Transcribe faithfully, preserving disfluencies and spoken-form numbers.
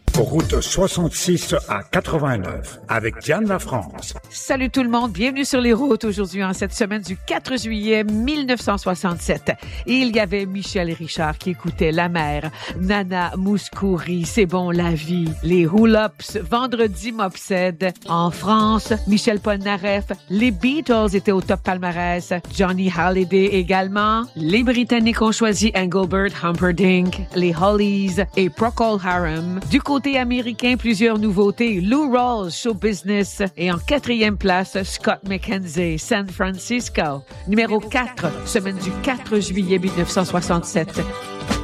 Route soixante-six à quatre-vingt-neuf, avec Diane Lafrance. Salut tout le monde, bienvenue sur les routes aujourd'hui en cette semaine du quatre juillet mille neuf cent soixante-sept. Et il y avait Michel Richard qui écoutait La Mer, Nana Mouskouri, C'est bon la vie, les Hulops, Vendredi Mopsed. En France, Michel Polnareff, les Beatles étaient au top palmarès, Johnny Hallyday également. Les Britanniques ont choisi Engelbert Humperdinck, les Hollies et Procol Harum. Du côté américain, plusieurs nouveautés. Lou Rawls, Show Business. Et en quatrième place, Scott McKenzie, San Francisco. Numéro quatre, semaine du quatre juillet mille neuf cent soixante-sept.